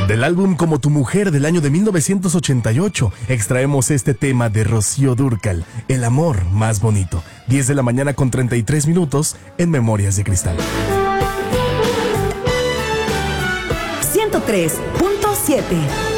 Del álbum Como tu mujer del año de 1988, extraemos este tema de Rocío Dúrcal, El amor más bonito. 10 de la mañana con 33 minutos en Memorias de Cristal. 103.7